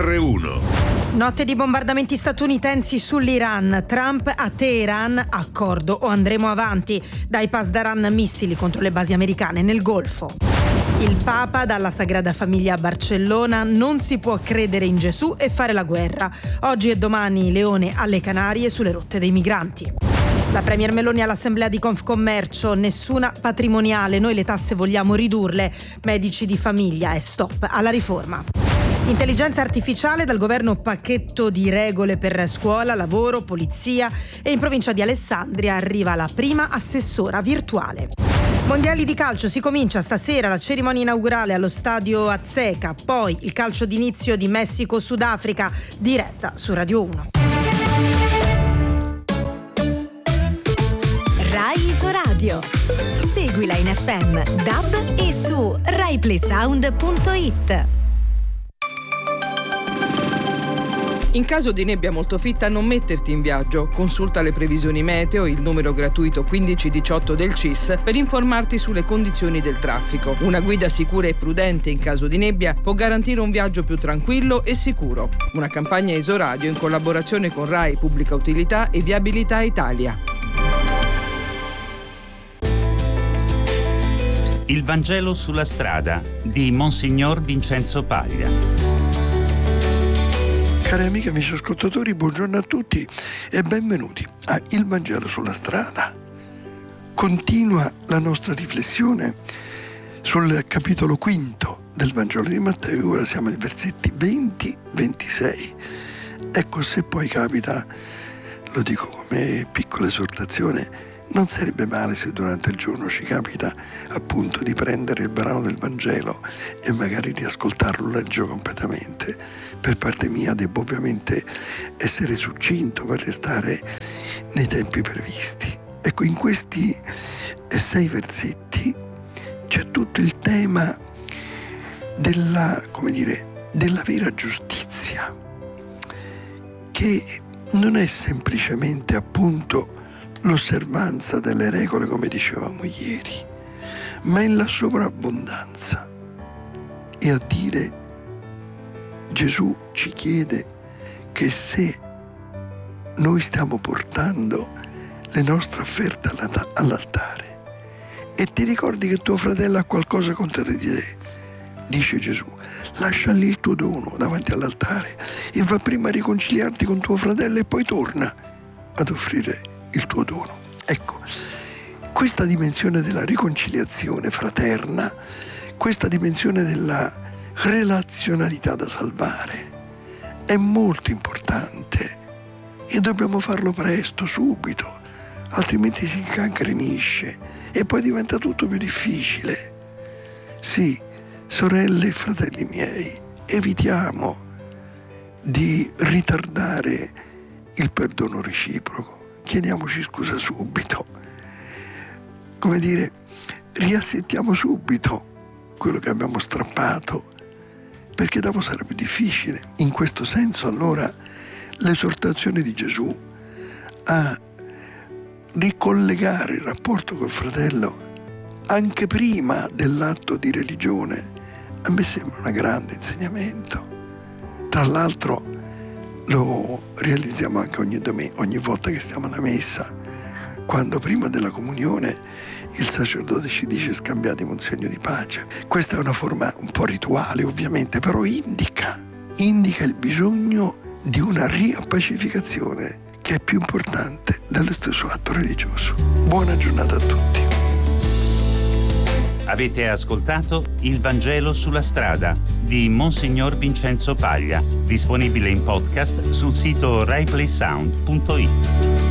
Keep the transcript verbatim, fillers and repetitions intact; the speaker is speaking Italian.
R uno. Notte di bombardamenti statunitensi sull'Iran. Trump a Teheran, accordo o andremo avanti. Dai Pasdaran missili contro le basi americane nel Golfo. Il Papa dalla Sagrada Famiglia a Barcellona: non si può credere in Gesù e fare la guerra. Oggi e domani Leone alle Canarie sulle rotte dei migranti. La Premier Meloni all'Assemblea di Confcommercio: nessuna patrimoniale, noi le tasse vogliamo ridurle. Medici di famiglia e stop alla riforma. Intelligenza artificiale, dal governo pacchetto di regole per scuola, lavoro, polizia, e in provincia di Alessandria arriva la prima assessora virtuale. Mondiali di calcio, si comincia stasera la cerimonia inaugurale allo stadio Azteca, poi il calcio d'inizio di Messico-Sudafrica, diretta su Radio uno. Rai Isoradio. Seguila in F M, D A B e su rai play sound punto it. In caso di nebbia molto fitta non metterti in viaggio. Consulta le previsioni meteo, il numero gratuito quindici diciotto del C I S per informarti sulle condizioni del traffico. Una guida sicura e prudente in caso di nebbia può garantire un viaggio più tranquillo e sicuro. Una campagna Isoradio in collaborazione con Rai Pubblica Utilità e Viabilità Italia. Il Vangelo sulla strada di Monsignor Vincenzo Paglia. Cari amiche e amici ascoltatori, buongiorno a tutti e benvenuti a Il Vangelo sulla strada. Continua la nostra riflessione sul capitolo quinto del Vangelo di Matteo. Ora siamo ai versetti venti ventisei. Ecco, se poi capita, lo dico come piccola esortazione, non sarebbe male se durante il giorno ci capita appunto di prendere il brano del Vangelo e magari di ascoltarlo, leggere completamente. Per parte mia devo ovviamente essere succinto per restare nei tempi previsti. Ecco, in questi sei versetti c'è tutto il tema della, come dire, della vera giustizia, che non è semplicemente appunto l'osservanza delle regole, come dicevamo ieri, ma in la sovrabbondanza. E a dire, Gesù ci chiede che se noi stiamo portando le nostre offerte all'altare e ti ricordi che tuo fratello ha qualcosa contro di te, dice Gesù, lascia lì il tuo dono davanti all'altare e va prima a riconciliarti con tuo fratello e poi torna ad offrire il tuo dono. Ecco, questa dimensione della riconciliazione fraterna, questa dimensione della relazionalità da salvare è molto importante e dobbiamo farlo presto, subito, altrimenti si incancrenisce e poi diventa tutto più difficile. Sì, sorelle e fratelli miei, evitiamo di ritardare il perdono reciproco. Chiediamoci scusa subito, come dire, riassettiamo subito quello che abbiamo strappato, perché dopo sarà più difficile. In questo senso, allora, l'esortazione di Gesù a ricollegare il rapporto col fratello anche prima dell'atto di religione a me sembra un grande insegnamento. Tra l'altro lo realizziamo anche ogni, domen- ogni volta che stiamo alla messa, quando prima della comunione il sacerdote ci dice scambiatemi un segno di pace. Questa è una forma un po' rituale ovviamente, però indica, indica il bisogno di una riappacificazione che è più importante dello stesso atto religioso. Buona giornata a tutti. Avete ascoltato Il Vangelo sulla strada di Monsignor Vincenzo Paglia, disponibile in podcast sul sito rai play sound punto it.